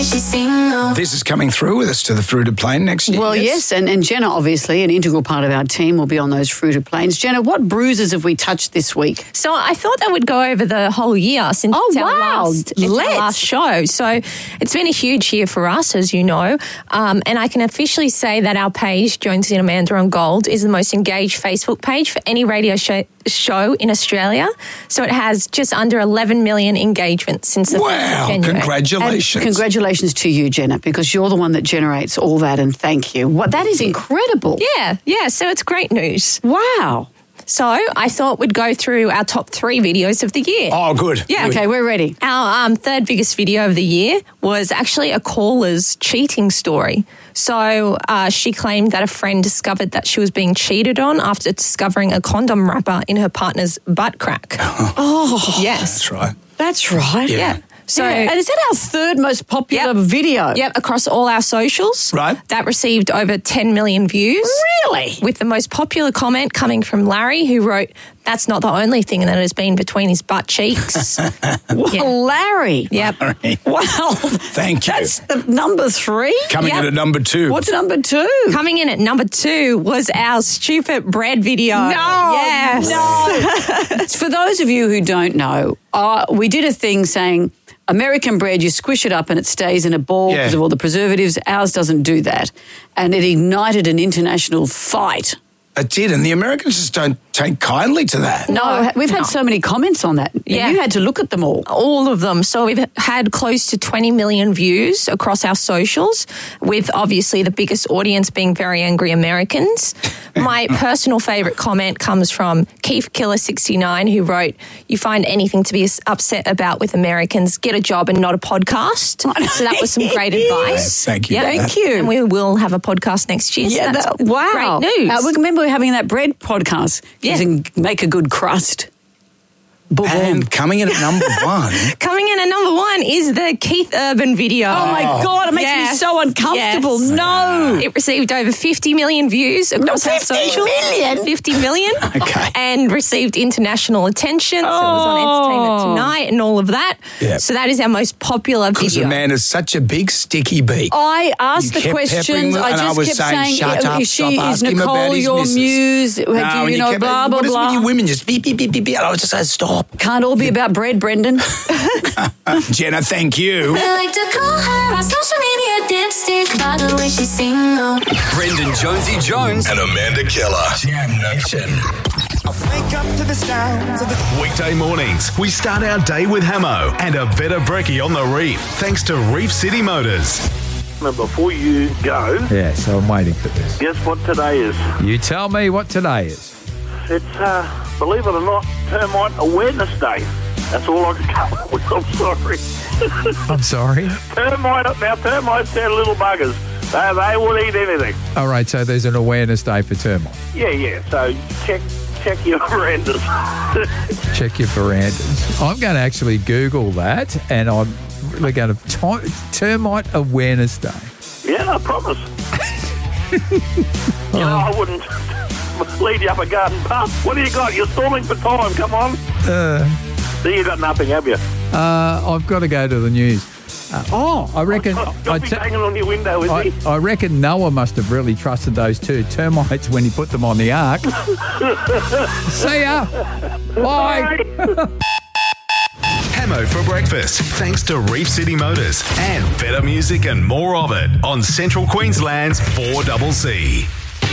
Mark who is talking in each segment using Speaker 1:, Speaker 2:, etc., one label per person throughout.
Speaker 1: she's single.
Speaker 2: This is coming through with us to the fruited plain next year.
Speaker 3: Well, yes, and Jenna, obviously, an integral part of our team, will be on those fruited plains. Jenna, what bruises have we touched this week?
Speaker 4: So I thought that would go over the whole year since it's our last show. So it's been a huge year for us, as you know. And I can officially say that our page, Jonesy and Amanda on Gold, is the most engaged Facebook page for any radio show in Australia. So it has just under 11 million engagements since the 1st of January.
Speaker 2: Congratulations.
Speaker 3: And congratulations to you, Jenna, because you're the one that generates all that, and thank you. That is incredible.
Speaker 4: Yeah, so it's great news.
Speaker 3: Wow.
Speaker 4: So I thought we'd go through our top 3 videos of the year.
Speaker 2: Oh, good.
Speaker 4: Yeah.
Speaker 3: Okay, we're ready.
Speaker 4: Our third biggest video of the year was actually a caller's cheating story. So she claimed that a friend discovered that she was being cheated on after discovering a condom wrapper in her partner's butt crack.
Speaker 3: Oh,
Speaker 4: yes.
Speaker 2: That's right.
Speaker 3: That's right.
Speaker 4: Yeah. So,
Speaker 3: and is that our third most popular video?
Speaker 4: Yep, across all our socials.
Speaker 2: Right.
Speaker 4: That received over 10 million views.
Speaker 3: Really?
Speaker 4: With the most popular comment coming from Larry, who wrote, "That's not the only thing that has been between his butt cheeks."
Speaker 3: Well, Larry.
Speaker 4: Yep.
Speaker 2: Larry.
Speaker 3: Wow.
Speaker 2: Thank you.
Speaker 3: That's the number 3?
Speaker 2: Coming in at number 2.
Speaker 3: What's number 2?
Speaker 4: Coming in at number 2 was our stupid bread video.
Speaker 3: No.
Speaker 4: Yes.
Speaker 3: No. For those of you who don't know, we did a thing saying, American bread, you squish it up and it stays in a ball because of all the preservatives. Ours doesn't do that. And it ignited an international fight.
Speaker 2: It did, and the Americans just don't take kindly to that.
Speaker 3: No, we've had so many comments on that.
Speaker 4: Yeah.
Speaker 3: You had to look at them all.
Speaker 4: All of them. So we've had close to 20 million views across our socials, with obviously the biggest audience being Very Angry Americans. My personal favourite comment comes from Keith Killer 69, who wrote, "You find anything to be upset about with Americans, get a job and not a podcast." So that was some great advice.
Speaker 2: Thank you.
Speaker 3: Thank you.
Speaker 4: And we will have a podcast next year.
Speaker 3: Yeah,
Speaker 4: so that's
Speaker 3: wow.
Speaker 4: great news.
Speaker 3: Remember having that bread podcast using Make a Good Crust. Boom.
Speaker 2: And coming in at number 1.
Speaker 4: Coming in at number 1 is the Keith Urban video.
Speaker 3: Oh, my God, it makes me so uncomfortable.
Speaker 4: Yes.
Speaker 3: No.
Speaker 4: It received over 50 million views across our socials. 50 million.
Speaker 2: Okay.
Speaker 4: And received international attention. So it was on Entertainment Tonight and all of that.
Speaker 2: Yep.
Speaker 4: So that is our most popular
Speaker 2: Because
Speaker 4: video.
Speaker 2: Amanda's such a big sticky beak.
Speaker 3: I asked
Speaker 2: You
Speaker 3: the
Speaker 2: kept
Speaker 3: questions.
Speaker 2: peppering them,
Speaker 3: I
Speaker 2: and I
Speaker 3: just
Speaker 2: was
Speaker 3: kept
Speaker 2: saying, "Shut up,
Speaker 3: is
Speaker 2: stop
Speaker 3: is
Speaker 2: asking him about
Speaker 3: Nicole
Speaker 2: his
Speaker 3: your
Speaker 2: missus."
Speaker 3: muse?
Speaker 2: No, and
Speaker 3: You know,
Speaker 2: kept,
Speaker 3: blah, blah,
Speaker 2: what is it with
Speaker 3: blah.
Speaker 2: you women? Just beep, beep, beep, beep, beep. I was just saying, stop.
Speaker 3: Can't all be about bread, Brendan.
Speaker 2: Jenna, thank you.
Speaker 1: I like to call her on social media dipstick by the way she's single.
Speaker 5: Brendan Jonesy Jones and Amanda Keller.
Speaker 2: Jam Nation.
Speaker 6: Wake up to the sounds of the
Speaker 7: Weekday mornings, we start our day with Hamo and a better brekkie on the reef, thanks to Reef City Motors.
Speaker 8: Before you go,
Speaker 9: Yeah, so I'm waiting for this.
Speaker 8: guess what today is?
Speaker 9: You tell me what today is.
Speaker 8: It's, believe it or not, Termite Awareness Day. That's all I can come up with. I'm sorry.
Speaker 9: I'm sorry?
Speaker 8: Termites, they're little buggers. They will eat anything.
Speaker 9: All right, so there's an awareness day for termites.
Speaker 8: Yeah. So check your verandas.
Speaker 9: Check your verandas. I'm going to actually Google that, and I'm really going to termite awareness day.
Speaker 8: Yeah, I promise. I wouldn't lead you up a garden path. What do you got? You're stalling for time. Come on. You got nothing, have you?
Speaker 9: I've got to go to the news. I reckon.
Speaker 8: You'll be hanging on your window, is he?
Speaker 9: I reckon Noah must have really trusted those 2 termites when he put them on the ark. See ya. Bye.
Speaker 7: Hamo for breakfast, thanks to Reef City Motors and better music and more of it on Central Queensland's 4CC.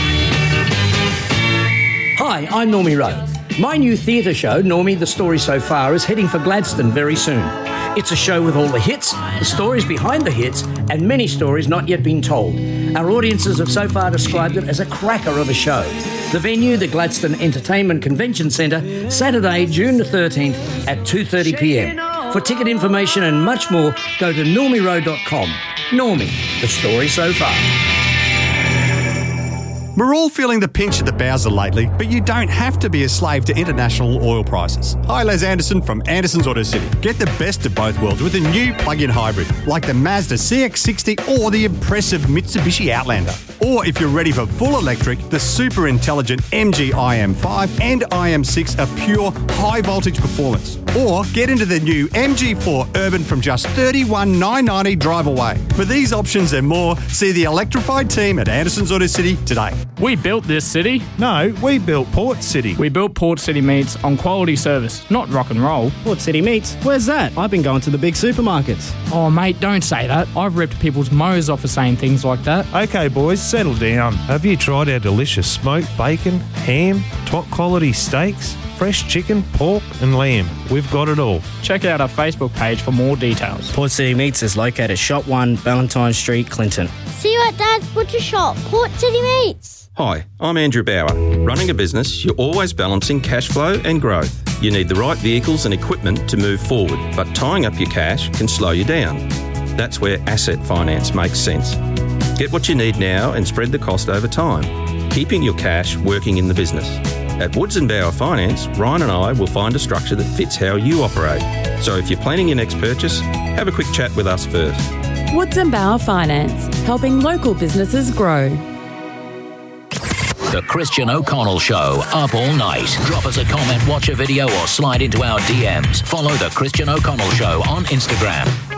Speaker 10: Hi, I'm Normie Rowe. My new theatre show, Normie, The Story So Far, is heading for Gladstone very soon. It's a show with all the hits, the stories behind the hits, and many stories not yet been told. Our audiences have so far described it as a cracker of a show. The venue, the Gladstone Entertainment Convention Centre, Saturday, June the 13th at 2:30 p.m. For ticket information and much more, go to normierowe.com. Normie, The Story So Far.
Speaker 11: We're all feeling the pinch of the Bowser lately, but you don't have to be a slave to international oil prices. Hi, Les Anderson from Anderson's Auto City. Get the best of both worlds with a new plug-in hybrid, like the Mazda CX-60 or the impressive Mitsubishi Outlander. Or if you're ready for full electric, the super intelligent MG IM5 and IM6 are pure high-voltage performance. Or get into the new MG4 Urban from just $31,990 drive away. For these options and more, see the electrified team at Anderson's Auto City today.
Speaker 12: We built this city. No, we built Port City. We built Port City Meats on quality service, not rock and roll.
Speaker 13: Port City Meats? Where's that? I've been going to the big supermarkets.
Speaker 12: Oh, mate, don't say that. I've ripped people's mows off for saying things like that.
Speaker 14: Okay, boys, settle down. Have you tried our delicious smoked bacon, ham, top quality steaks, fresh chicken, pork and lamb? We've got it all.
Speaker 12: Check out our Facebook page for more details.
Speaker 13: Port City Meats is located Shop 1, Valentine Street, Clinton.
Speaker 15: See you at Dad's Butcher Shop, Port City Meats.
Speaker 16: Hi, I'm Andrew Bauer. Running a business, you're always balancing cash flow and growth. You need the right vehicles and equipment to move forward, but tying up your cash can slow you down. That's where asset finance makes sense. Get what you need now and spread the cost over time, keeping your cash working in the business. At Woods & Bauer Finance, Ryan and I will find a structure that fits how you operate. So if you're planning your next purchase, have a quick chat with us first.
Speaker 17: Woods & Bauer Finance, helping local businesses grow.
Speaker 18: The Christian O'Connell Show, up all night. Drop us a comment, watch a video or slide into our DMs. Follow The Christian O'Connell Show on Instagram.